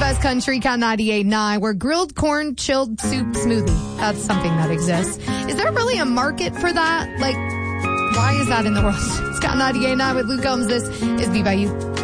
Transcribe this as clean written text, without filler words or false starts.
West Country, Count 98.9, where grilled corn chilled soup smoothie. That's something that exists. Is there really a market for that? Like, why is that in the world? It's Count 98.9 with Luke Combs. This is Be By You.